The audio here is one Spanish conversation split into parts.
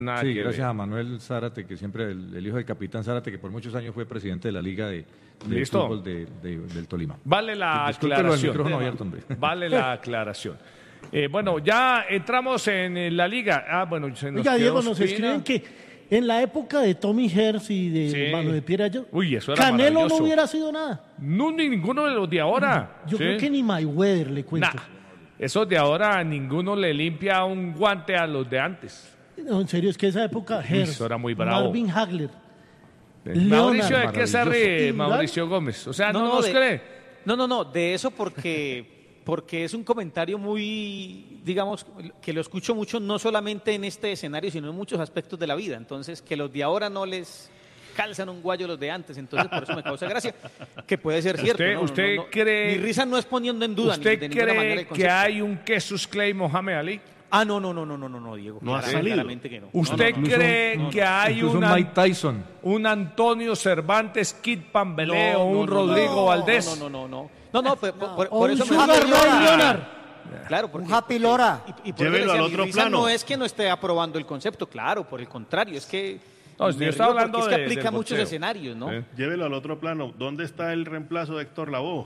Nada Sí, que gracias ver. a Manuel Zárate, que siempre el hijo del capitán Zárate, que por muchos años fue presidente de la Liga de ¿Listo? Fútbol del Tolima. Vale la Discúlpelo, el aclaración. micrófono abierto, hombre. Vale la aclaración. Bueno, ya entramos en la liga. Bueno, se nos Oiga, quedó Diego, nos Ospina. escriben que en la época de Tommy Herz y de Sí. Mano de Piedra, Uy, eso era Canelo no maravilloso. hubiera sido nada. No, ni ninguno de los de ahora. Yo Sí. creo que ni Mayweather le cuento. Nah, esos de ahora ninguno le limpia un guante a los de antes. No, en serio, es que esa época Herz, eso era muy bravo. Marvin Hagler, Mauricio, ¿de Leonard, qué se maravilloso. ríe Y Mauricio Gómez? O sea, no, No, nos de- cree. No, de eso porque es un comentario muy, digamos, que lo escucho mucho no solamente en este escenario, sino en muchos aspectos de la vida. Entonces, que los de ahora no les calzan un guayo los de antes. Entonces, por eso me causa gracia, que puede ser cierto. ¿Usted cree- Mi risa no es poniendo en duda ¿Usted ni de ninguna manera cree el que concepto. hay un Jesus Clay Mohamed Ali? No, Diego. No ha Claramente, salido. claramente que no. ¿Usted cree que hay Incluso una- Mike Tyson. un Antonio Cervantes, Kid Pambelé o un Rodrigo Valdés? No, por o un eso me Sugar refiero Ray a- Leonard. Claro, porque, Un Happy Lora. Y por eso Llévelo decía, al mi otro risa plano. no es que no esté aprobando el concepto, claro, por el contrario, es que No, yo me estaba río hablando porque es que de- aplica del muchos boxeo. escenarios, ¿no? Sí. Llévelo al otro plano. ¿Dónde está el reemplazo de Héctor Lavoe?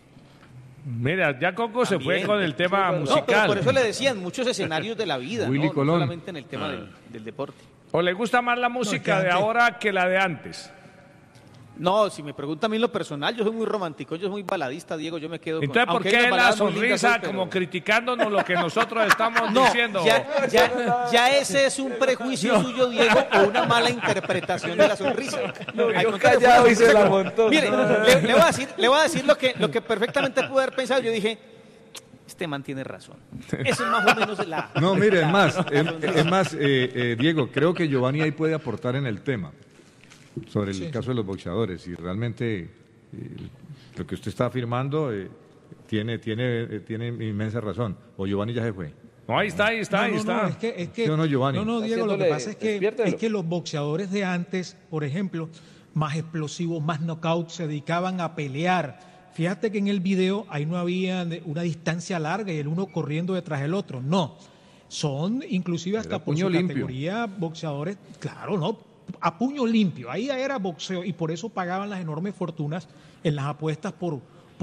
Mira, ya Coco se fue También. con el tema No, musical. pero por eso le decían muchos escenarios de la vida, Willy no Colón. solamente en el tema del deporte. ¿O le gusta más la música de antes- ahora que la de antes? No, si me pregunta a mí en lo personal, yo soy muy romántico, yo soy muy baladista, Diego, yo me quedo con... Entonces, ¿por aunque qué hay unas la baladas muy lindas sonrisa hoy, pero- como criticándonos lo que nosotros estamos No, diciendo? ya ese es un prejuicio suyo, Diego, o una mala interpretación de la sonrisa. Al contrario, callado y fue se la como- montó. Mire, le voy a decir lo que perfectamente pude haber pensado. Yo dije, este man tiene razón. Eso es más o menos la... No, mire, la- es más, Diego, creo que Giovanni ahí puede aportar en el tema sobre el caso de los boxeadores y realmente lo que usted está afirmando tiene inmensa razón. O Giovanni ya se fue. No, ahí está, ahí está. No, es que ¿Sí o no, Giovanni? No, Diego, lo que Haciéndole- pasa despiértelo. es que los boxeadores de antes, por ejemplo, más explosivos, más knockouts, se dedicaban a pelear. Fíjate que en el video ahí no había una distancia larga y el uno corriendo detrás del otro. No, son inclusive hasta Era por puño su limpio. categoría boxeadores, claro, no, a puño limpio. Ahí era boxeo y por eso pagaban las enormes fortunas en las apuestas por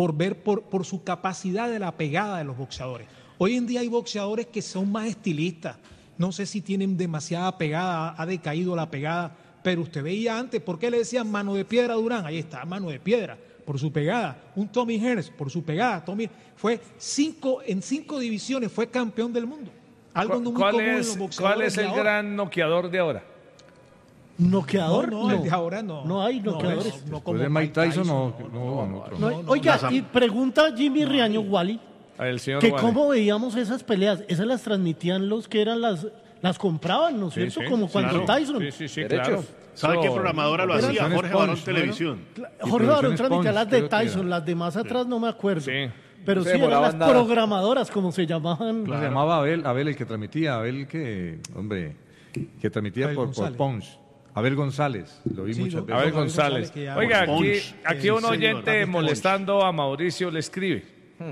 su capacidad de la pegada de los boxeadores. Hoy en día hay boxeadores que son más estilistas. No sé si tienen demasiada pegada, ha decaído la pegada, pero usted veía antes, ¿por qué le decían mano de piedra a Durán? Ahí está, mano de piedra, por su pegada. Un Tommy Hearns, por su pegada. Tommy fue en cinco divisiones, fue campeón del mundo. Algo muy común en los boxeadores. ¿Cuál es de el ahora. gran noqueador de ahora? Noqueador, No, el de ahora no. No hay noqueadores. No Después como de Mike Tyson, no, otro. No, oiga, y pregunta Jimmy Riaño Wally, El señor que Wally. cómo veíamos esas peleas. Esas las transmitían los que eran las compraban, ¿no es Sí, cierto? sí, como cuando claro. Tyson. Sí, Derechos. claro. ¿Sabe So, qué programadora lo hacía? Producciones Jorge Barón Punch, Televisión. Jorge Barón Producciones transmitía Punch, las de creo que era. Tyson, las de más atrás no me acuerdo. Sí. Pero No se sí, eran las demoraban nada. programadoras, como se llamaban. Se llamaba Abel el que transmitía, Abel que transmitía Abel por González. Punch. Abel González, lo vi Sí, muchas lo- veces. Abel Abel González. González, que ya- Oiga, Punch. aquí un Sí, señor. oyente molestando a Mauricio le escribe.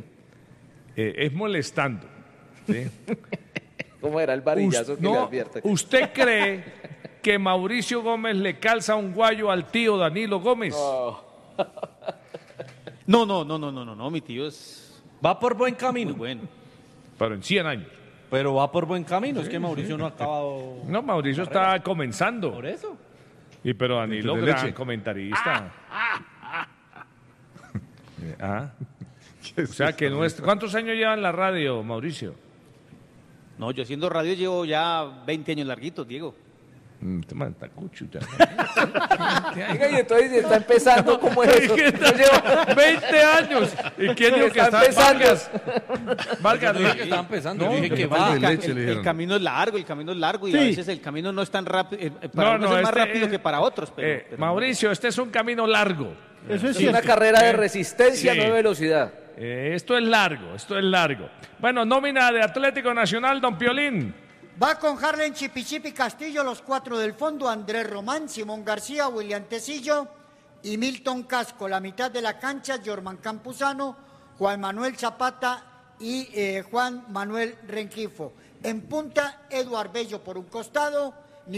Es molestando. ¿sí? ¿Cómo era el varillazo que le No, advierte? ¿usted cree que Mauricio Gómez le calza un guayo al tío Danilo Gómez? No, mi tío es Va por buen muy camino, bueno. Pero en 100 años. pero va por buen camino. Es que Mauricio no ha acabado. No, Mauricio está comenzando. Por eso. Y pero Danilo, de gran leche. comentarista. Ah. O sea que ¿cuántos años lleva en la radio, Mauricio? No, yo haciendo radio llevo ya 20 años larguitos, Diego. Este man está cucho ya. Oiga, y entonces está empezando como es eso. Es que lleva 20 años. ¿Y quién dijo que está empezando. Vargas, Yo dije que estaba empezando. No, yo dije que de va. leche, le El dijeron. camino es largo y Sí. a veces el camino no es tan rápido. Para unos es más rápido que para otros. Pero Mauricio, este es un camino largo. Eso es Es una cierto. carrera de resistencia, Sí. no de velocidad. Esto es largo, esto es largo. Bueno, nómina de Atlético Nacional, don Piolín. Va con Harlen Chipichipi Castillo, los cuatro del fondo, Andrés Román, Simón García, William Tecillo y Milton Casco. La mitad de la cancha, Jorman Campuzano, Juan Manuel Zapata y Juan Manuel Renquifo. En punta, Eduard Bello por un costado,